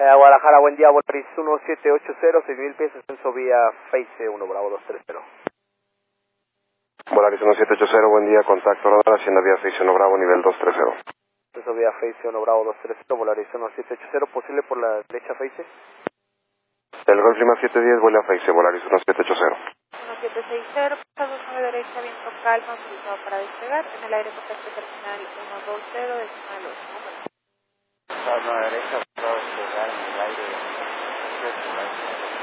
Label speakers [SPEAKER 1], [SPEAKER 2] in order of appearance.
[SPEAKER 1] Guadalajara, buen día, Volaris 1780, 6,000 pies, ascenso vía Face 1, Bravo 230.
[SPEAKER 2] Volaris 1780, buen día, contacto radar, Hacienda vía Face 1 Bravo, nivel 230.
[SPEAKER 1] Ascenso vía Face 1, Bravo 230, Volaris 1780, posible por la derecha Face.
[SPEAKER 2] El Golf Lima 710, vuela a Face, Volaris 1780.
[SPEAKER 3] 1760, paso 9 derecha, viento calma, autorizado para despegar, en el aire contacto terminal 120, decimal 8.
[SPEAKER 4] Paso 9 derecha, para despegar en el aire.